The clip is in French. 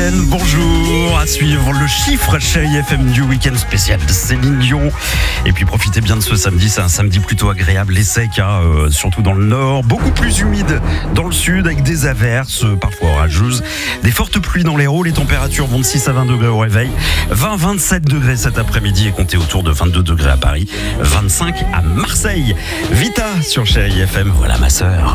Solène, bonjour. À suivre le chiffre Chérie FM du week-end spécial de Céline Dion. Et puis profitez bien de ce samedi, c'est un samedi plutôt agréable et sec, surtout dans le nord. Beaucoup plus humide dans le sud avec des averses, parfois orageuses. Des fortes pluies dans l'Hérault, les températures vont de 6 à 20 degrés au réveil. 20-27 degrés cet après-midi et comptez autour de 22 degrés à Paris. 25 à Marseille. Vita sur Chérie FM, voilà ma sœur.